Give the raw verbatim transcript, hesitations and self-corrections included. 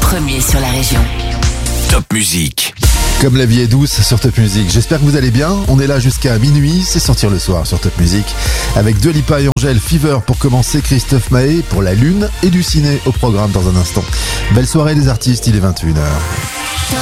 premier sur la région. Top Musique. Comme la vie est douce sur Top Musique. J'espère que vous allez bien. On est là jusqu'à minuit, c'est sortir le soir sur Top Musique. Avec Dua Lipa et Angèle, Fever pour commencer, Christophe Maé pour la Lune et du ciné au programme dans un instant. Belle soirée les artistes, il est vingt et une heures.